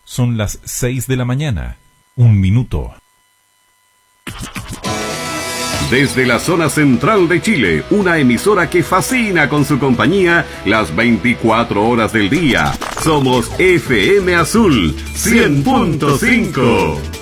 Son las 6 de la mañana. 1 minuto. Desde la zona central de Chile, una emisora que fascina con su compañía las 24 horas del día. Somos FM Azul 100.5.